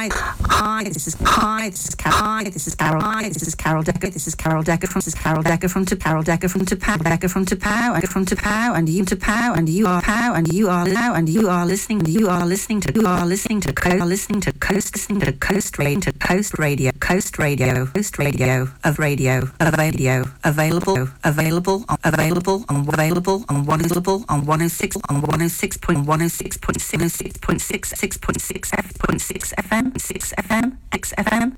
Carol Decker. This is Carol Decker from to Carol Decker from to Pow Decker from to Pow and from to Pow and you to Pow and you are Pow and you are now and you are listening to Coast Radio available on 106.6 FM, 6 FM, XFM,